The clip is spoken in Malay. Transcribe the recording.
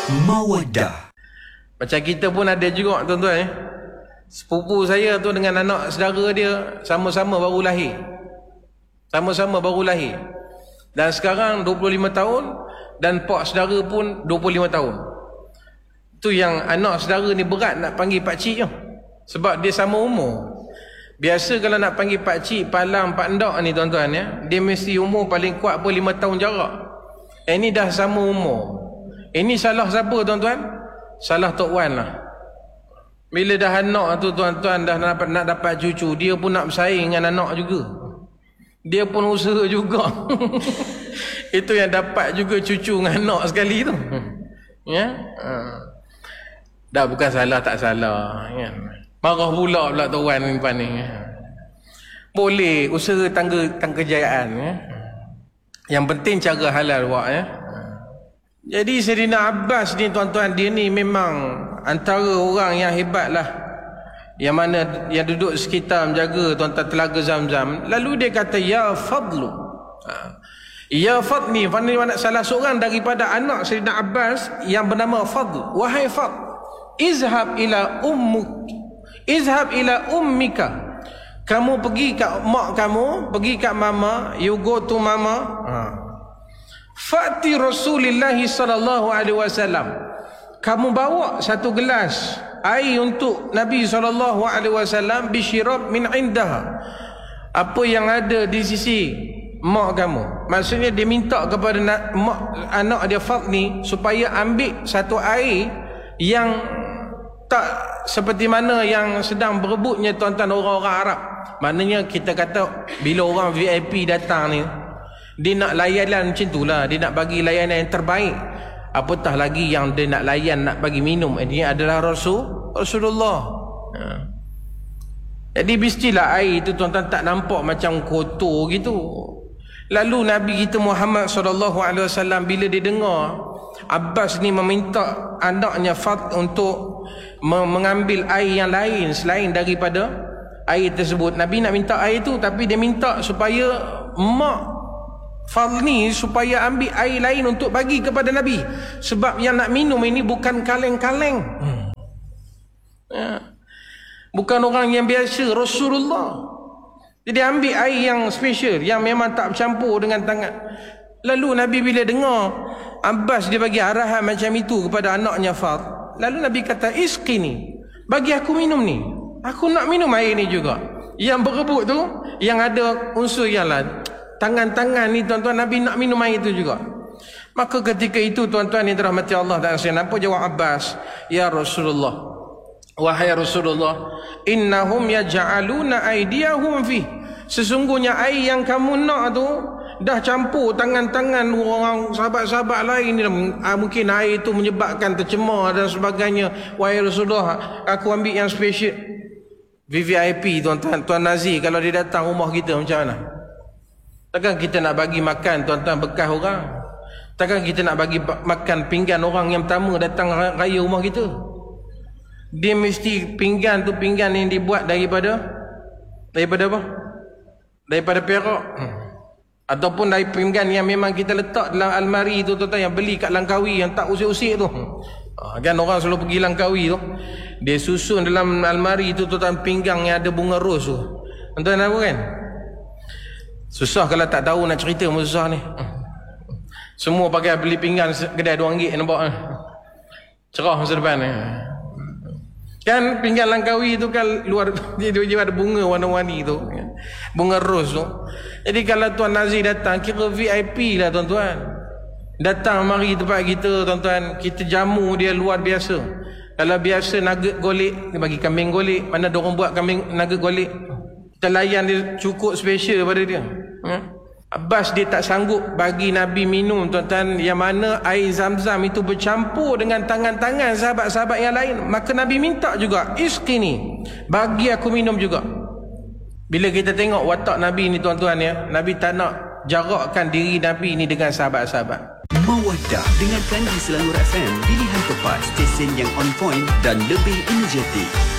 Mawaddah. Macam kita pun ada juga tuan-tuan sepupu saya tu dengan anak saudara dia sama-sama baru lahir. Sama-sama baru lahir. Dan sekarang 25 tahun dan pak saudara pun 25 tahun. Tu yang anak saudara ni berat nak panggil pak cik je. Sebab dia sama umur. Biasa kalau nak panggil pak cik, palang, pak ndak ni tuan-tuan dia mesti umur paling kuat 5 tahun jarak. Ini dah sama umur. Ini salah siapa tuan-tuan? Salah Tok Wan lah. Bila dah anak tu tuan-tuan dah nak dapat cucu, dia pun nak bersaing dengan anak juga. Dia pun usaha juga. Itu yang dapat juga cucu dengan anak sekali tu. Ya. Dah bukan salah tak salah. Ya. Marah pula Tok Wan ni. Boleh usaha tangga kejayaan. Ya. Yang penting cara halal buat ya. Jadi Sayyidina Abbas ni tuan-tuan, dia ni memang antara orang yang hebat lah, yang mana yang duduk sekitar menjaga tuan-tuan telaga Zamzam. Lalu dia kata ya Fadlu, ya Fadli, mana salah seorang daripada anak Sayyidina Abbas yang bernama Fadl. Wahai Fadl, izhab ila ummika, kamu pergi kat mak kamu, pergi kat mama, you go to mama. Fa'ti Rasulullah sallallahu alaihi wasallam, kamu bawa satu gelas air untuk Nabi sallallahu alaihi wasallam, bisyirab min indaha, apa yang ada di sisi mak kamu. Maksudnya dia minta kepada anak dia Fadl ni supaya ambil satu air yang tak seperti mana yang sedang berebutnya tuan-tuan orang-orang Arab. Maknanya kita kata bila orang VIP datang ni, dia nak layanan macam tu lah. Dia nak bagi layanan yang terbaik. Apatah lagi yang dia nak layan, nak bagi minum. Ini adalah Rasulullah. Jadi mestilah air itu tuan-tuan tak nampak macam kotor gitu. Lalu Nabi kita Muhammad SAW bila dia dengar Abbas ni meminta anaknya Fadl untuk mengambil air yang lain selain daripada air tersebut, Nabi nak minta air tu, tapi dia minta supaya mak Fadl ni supaya ambil air lain untuk bagi kepada Nabi. Sebab yang nak minum ini bukan kaleng-kaleng. Bukan orang yang biasa, Rasulullah. Jadi ambil air yang special, yang memang tak bercampur dengan tangan. Lalu Nabi bila dengar Abbas dia bagi arahan macam itu kepada anaknya Fadl, lalu Nabi kata, isqini, bagi aku minum ni. Aku nak minum air ni juga. Yang berebut tu, yang ada unsur yang lain, tangan-tangan ni tuan-tuan, Nabi nak minum air itu juga. Maka ketika itu tuan-tuan yang dirahmati Allah dan sekalian, apa jawab Abbas? Ya Rasulullah, wahai Rasulullah, innahum yaj'aluna aydiyahum fi, sesungguhnya air yang kamu nak tu dah campur tangan-tangan orang sahabat-sahabat lain ni. Mungkin air itu menyebabkan tercemar dan sebagainya. Wahai Rasulullah, aku ambil yang special. VVIP tuan-tuan, Tuan Nazir kalau dia datang rumah kita macam mana? Takkan kita nak bagi makan tuan-tuan bekas orang? Takkan kita nak bagi makan pinggan orang yang pertama datang raya rumah kita? Dia mesti pinggan tu pinggan yang dibuat daripada apa? Daripada perak. Ataupun dari pinggan yang memang kita letak dalam almari tu tuan-tuan, yang beli kat Langkawi yang tak usik-usik tu. Kan orang selalu pergi Langkawi tu, dia susun dalam almari tu tuan-tuan pinggan yang ada bunga ros tu. Tuan-tuan tahu kan? Susah kalau tak tahu nak cerita pun susah ni. Semua pakai beli pinggan kedai RM2 nampak. Cerah masa depan ni. Kan pinggan Langkawi tu kan luar dia ada bunga warna-warni tu. Bunga ros tu. Jadi kalau Tuan Nazir datang, kira VIP lah tuan-tuan. Datang mari tempat kita tuan-tuan, kita jamu dia luar biasa. Kalau biasa nugget golek, dia bagi kambing golek. Mana dia orang buat kambing nugget golek, kita layan dia cukup special daripada dia. Abbas dia tak sanggup bagi Nabi minum tuan-tuan, yang mana air Zamzam itu bercampur dengan tangan-tangan sahabat-sahabat yang lain. Maka Nabi minta juga, isqini, bagi aku minum juga. Bila kita tengok watak Nabi ni tuan-tuan ya, Nabi tak nak jarakkan diri Nabi ni dengan sahabat-sahabat. Mawaddah dengarkan di Selangor FM, pilihan tepat, stesen yang on point dan lebih energetik.